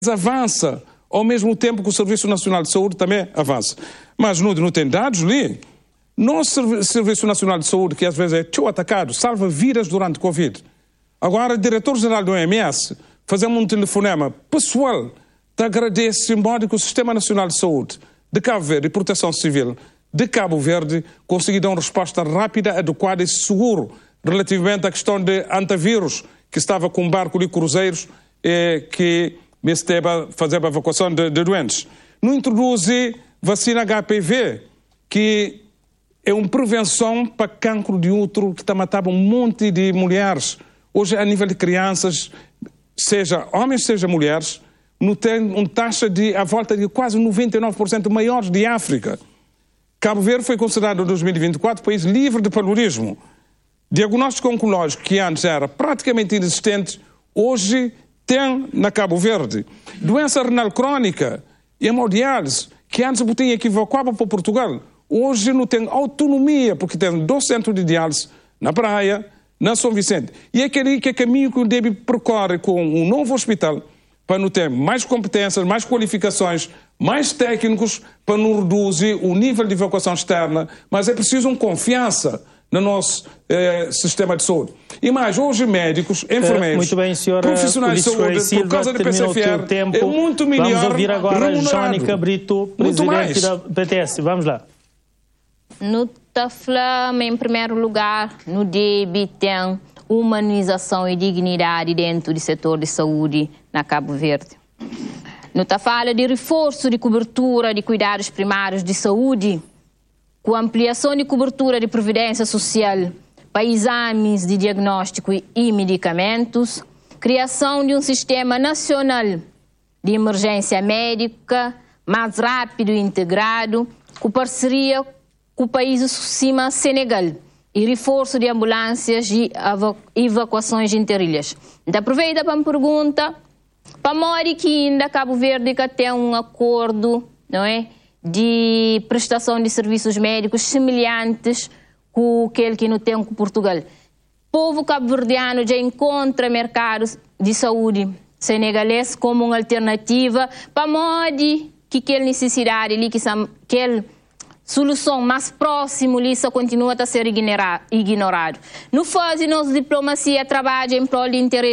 avança ao mesmo tempo que o Serviço Nacional de Saúde também avança. Mas não tem dados ali. Nosso Serviço Nacional de Saúde, que às vezes é tão atacado, salva vidas durante o Covid. Agora, o diretor-geral do OMS, fazemos um telefonema pessoal, te agradece simbólico o Sistema Nacional de Saúde de Cabo Verde e Proteção Civil de Cabo Verde conseguir dar uma resposta rápida, adequada e segura relativamente à questão de antivírus, que estava com um barco de cruzeiros que estava fazendo a evacuação de doentes. Não introduz vacina HPV, que é uma prevenção para cancro de útero que está matando um monte de mulheres. Hoje, a nível de crianças, seja homens, seja mulheres, não tem uma taxa de à volta de quase 99% maiores de África. Cabo Verde foi considerado em 2024 país livre de paludismo. Diagnóstico oncológico, que antes era praticamente inexistente, hoje tem na Cabo Verde. Doença renal crônica, hemodiálise, que antes tinha que evacuar para Portugal, hoje não tem autonomia, porque tem 2 centros de diálise na Praia, na São Vicente. E é aquele que é caminho que deve percorrer com um novo hospital, para não ter mais competências, mais qualificações, mais técnicos, para não reduzir o nível de evacuação externa, mas é preciso uma confiança no nosso sistema de saúde. E mais, hoje médicos, enfermeiros, muito bem, senhora, profissionais de saúde, por causa da PCFR, é muito melhor Vamos ouvir agora Jónica Brito, presidente da PTS. Vamos lá. No TAFLAM, em primeiro lugar, no DEB tem humanização e dignidade dentro do setor de saúde na Cabo Verde. No fala de reforço de cobertura de cuidados primários de saúde, com ampliação de cobertura de previdência social para exames de diagnóstico e medicamentos, criação de um sistema nacional de emergência médica mais rápido e integrado, com parceria com o país acima Senegal, e reforço de ambulâncias e evacuações interilhas. Então, aproveita para me pergunta, para mori que ainda Cabo Verde que tem um acordo, não é, de prestação de serviços médicos semelhantes com aquele que não tem com Portugal. O povo cabo-verdiano já encontra mercados de saúde senegalês como uma alternativa para modi que aquela necessidade ali, que aquela solução mais próxima ali só continua a ser ignorado. No fase, nossa diplomacia trabalha em prol de interesse